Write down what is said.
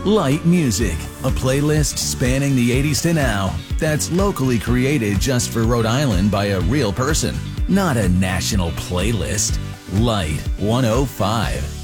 Light Music, a playlist spanning the 80s to now that's locally created just for Rhode Island by a real person, not a national playlist. Light 105.